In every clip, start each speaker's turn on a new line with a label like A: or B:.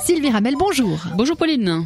A: Sylvie Ramel, bonjour.
B: Bonjour Pauline.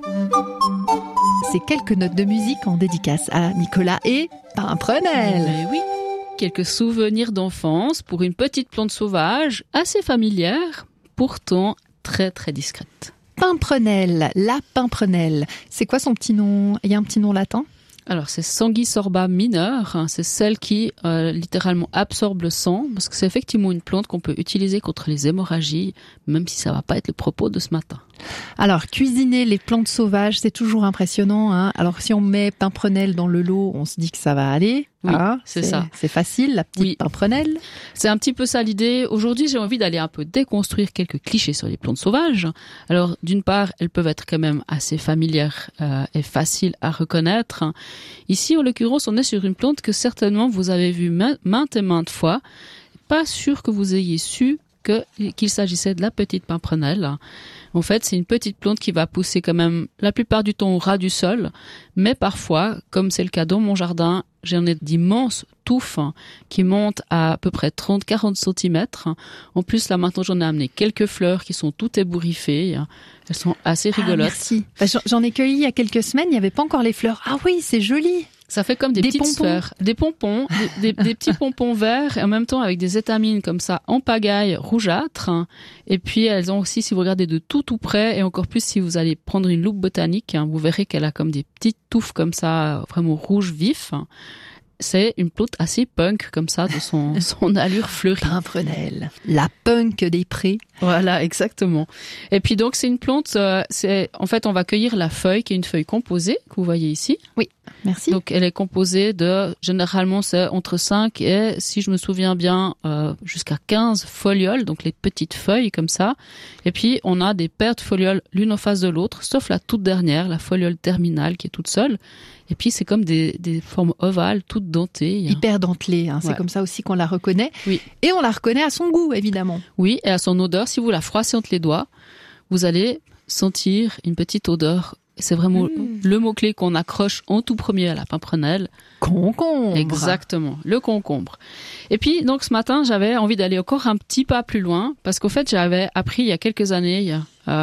A: C'est quelques notes de musique en dédicace à Nicolas et Pimprenelle.
B: Mais oui, quelques souvenirs d'enfance pour une petite plante sauvage assez familière, pourtant très très discrète.
A: Pimprenelle, la Pimprenelle. C'est quoi son petit nom? Il y a un petit nom latin?
B: Alors c'est Sanguisorba mineur, c'est celle qui littéralement absorbe le sang, parce que c'est effectivement une plante qu'on peut utiliser contre les hémorragies, même si ça va pas être le propos de ce matin.
A: Alors, cuisiner les plantes sauvages, c'est toujours impressionnant, hein. Alors, si on met Pimprenelle dans le lot, on se dit que ça va aller.
B: Oui,
A: ah,
B: c'est ça.
A: C'est facile, la petite Pimprenelle.
B: C'est un petit peu ça l'idée. Aujourd'hui, j'ai envie d'aller un peu déconstruire quelques clichés sur les plantes sauvages. Alors, d'une part, elles peuvent être quand même assez familières et faciles à reconnaître. Ici, en l'occurrence, on est sur une plante que certainement vous avez vue maintes et maintes fois. Pas sûr que vous ayez su qu'il s'agissait de la petite Pimprenelle. En fait, c'est une petite plante qui va pousser quand même la plupart du temps au ras du sol, mais parfois, comme c'est le cas dans mon jardin, j'en ai d'immenses touffes qui montent à peu près 30-40 cm. En plus, là maintenant, j'en ai amené quelques fleurs qui sont toutes ébouriffées. Elles sont assez rigolotes.
A: Merci. J'en ai cueilli il y a quelques semaines, il n'y avait pas encore les fleurs. Ah oui, c'est joli.
B: Ça fait comme des petites
A: pompons.
B: sphères, des pompons, des petits pompons verts et en même temps avec des étamines comme ça en pagaille rougeâtre. Et puis elles ont aussi, si vous regardez de tout près et encore plus si vous allez prendre une loupe botanique, vous verrez qu'elle a comme des petites touffes comme ça, vraiment rouge vif. C'est une plante assez punk comme ça de son allure fleurie.
A: Pimprenelle, la punk des prés.
B: Voilà, exactement. Et puis donc c'est une plante, en fait on va cueillir la feuille qui est une feuille composée que vous voyez ici.
A: Oui, merci.
B: Donc elle est composée de, généralement c'est entre 5 et, si je me souviens bien, jusqu'à 15 folioles, donc les petites feuilles comme ça. Et puis on a des paires de folioles l'une en face de l'autre, sauf la toute dernière, la foliole terminale qui est toute seule. Et puis c'est comme des formes ovales, toutes dentées.
A: Hyper dentelées, hein. C'est
B: Ouais.
A: comme ça aussi qu'on la reconnaît.
B: Oui.
A: Et on la reconnaît à son goût, évidemment.
B: Oui, et à son odeur, si vous la froissez entre les doigts, vous allez sentir une petite odeur. C'est vraiment le mot-clé qu'on accroche en tout premier à la Pimprenelle.
A: Concombre.
B: Exactement, le concombre. Et puis, donc ce matin, j'avais envie d'aller encore un petit pas plus loin, parce qu'au fait, j'avais appris il y a quelques années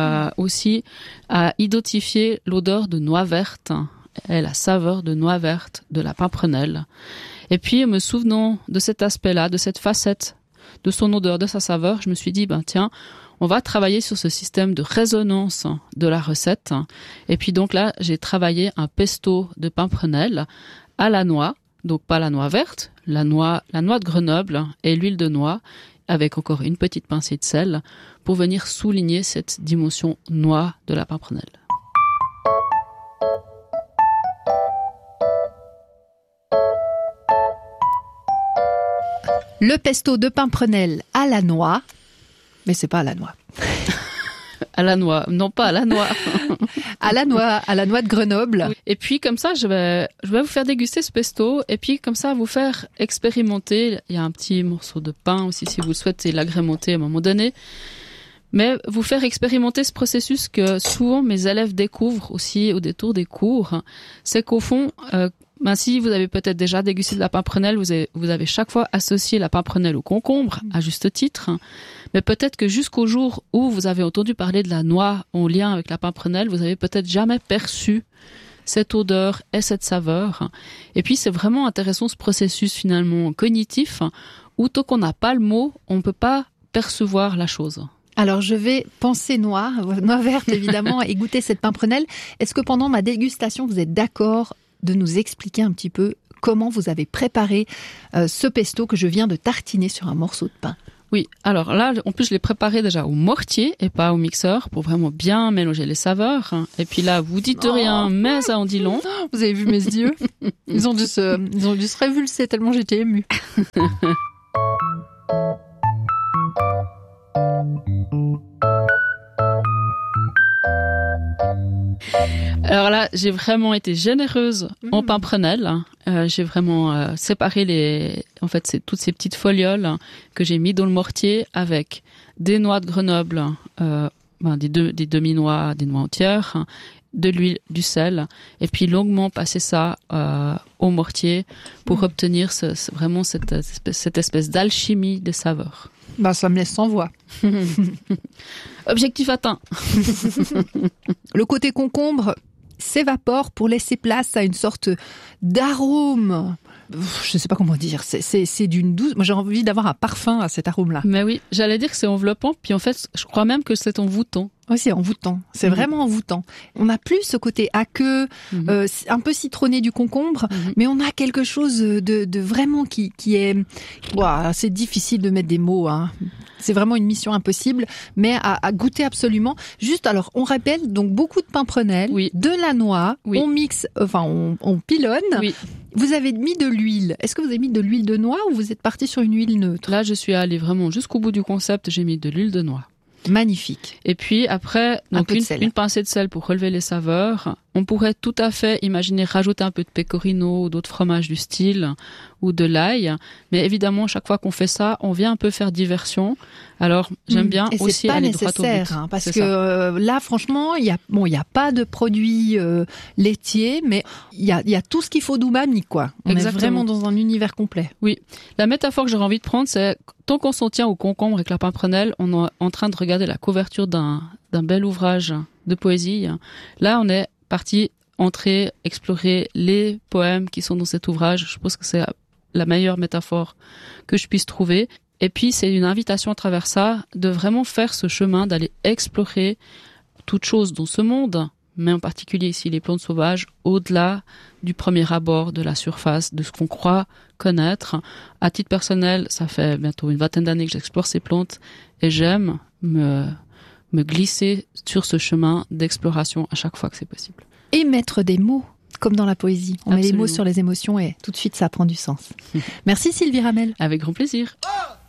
B: aussi à identifier l'odeur de noix verte et la saveur de noix verte de la Pimprenelle. Et puis, me souvenant de cet aspect-là, de cette facette, de son odeur, de sa saveur, je me suis dit, tiens, on va travailler sur ce système de résonance de la recette. Et puis donc là, j'ai travaillé un pesto de Pimprenelle à la noix, donc pas la noix verte, la noix de Grenoble et l'huile de noix, avec encore une petite pincée de sel, pour venir souligner cette dimension noix de la Pimprenelle.
A: Le pesto de Pimprenelle à la noix. Mais c'est pas à la noix.
B: À la noix, non pas à la noix.
A: à la noix de Grenoble.
B: Oui. Et puis comme ça, je vais vous faire déguster ce pesto et puis comme ça vous faire expérimenter. Il y a un petit morceau de pain aussi si vous souhaitez l'agrémenter à un moment donné. Mais vous faire expérimenter ce processus que souvent mes élèves découvrent aussi au détour des cours, c'est qu'au fond, si vous avez peut-être déjà dégusté de la Pimprenelle, vous avez chaque fois associé la Pimprenelle au concombre, à juste titre. Mais peut-être que jusqu'au jour où vous avez entendu parler de la noix en lien avec la Pimprenelle, vous avez peut-être jamais perçu cette odeur et cette saveur. Et puis c'est vraiment intéressant ce processus finalement cognitif, où tant qu'on n'a pas le mot, on ne peut pas percevoir la chose.
A: Alors, je vais penser noix verte évidemment, et goûter cette Pimprenelle. Est-ce que pendant ma dégustation, vous êtes d'accord de nous expliquer un petit peu comment vous avez préparé ce pesto que je viens de tartiner sur un morceau de pain?
B: Oui, alors là, en plus, je l'ai préparé déjà au mortier et pas au mixeur pour vraiment bien mélanger les saveurs. Et puis là, vous dites rien, mais ça en dit long.
A: Vous avez vu mes yeux? Ils ont dû se révulser tellement j'étais émue.
B: Alors là, j'ai vraiment été généreuse en Pimprenelle. J'ai vraiment séparé c'est toutes ces petites folioles que j'ai mis dans le mortier avec des noix de Grenoble, des demi-noix, des noix entières, de l'huile, du sel, et puis longuement passer ça au mortier pour obtenir vraiment cette espèce d'alchimie des saveurs.
A: Ça me laisse sans voix.
B: Objectif atteint.
A: Le côté concombre s'évapore pour laisser place à une sorte d'arôme. Je ne sais pas comment dire. C'est d'une douce. Moi, j'ai envie d'avoir un parfum à cet arôme-là.
B: Mais oui, j'allais dire que c'est enveloppant, puis en fait, je crois même que c'est envoûtant.
A: Oui, c'est envoûtant. C'est vraiment envoûtant. On n'a plus ce côté aqueux, un peu citronné du concombre, mais on a quelque chose de vraiment qui est... Ouah, c'est difficile de mettre des mots. Hein. C'est vraiment une mission impossible, mais à goûter absolument. Juste, alors, on rappelle, donc beaucoup de pimprenelle, de la noix, on mixe, on pilonne. Oui. Vous avez mis de l'huile. Est-ce que vous avez mis de l'huile de noix ou vous êtes parti sur une huile neutre?
B: Là, je suis allée vraiment jusqu'au bout du concept. J'ai mis de l'huile de noix.
A: Magnifique.
B: Et puis après, donc une pincée de sel pour relever les saveurs. On pourrait tout à fait imaginer rajouter un peu de pecorino ou d'autres fromages du style ou de l'ail. Mais évidemment, chaque fois qu'on fait ça, on vient un peu faire diversion. Alors, j'aime bien aussi aller droit au but.
A: Hein, parce que là, franchement, il y a pas de produits laitiers, mais il y a tout ce qu'il faut d'umami, quoi. On est vraiment dans un univers complet.
B: Oui. La métaphore que j'aurais envie de prendre, c'est tant qu'on s'en tient au concombre avec la pimprenelle, on est en train de regarder la couverture d'un bel ouvrage de poésie. Là, on est parti entrer, explorer les poèmes qui sont dans cet ouvrage. Je pense que c'est la meilleure métaphore que je puisse trouver. Et puis, c'est une invitation à travers ça de vraiment faire ce chemin, d'aller explorer toutes choses dans ce monde, mais en particulier ici les plantes sauvages, au-delà du premier abord, de la surface, de ce qu'on croit connaître. À titre personnel, ça fait bientôt une vingtaine d'années que j'explore ces plantes et j'aime me glisser sur ce chemin d'exploration à chaque fois que c'est possible.
A: Et mettre des mots, comme dans la poésie. On met les mots sur les émotions et tout de suite ça prend du sens. Merci Sylvie Ramel.
B: Avec grand plaisir.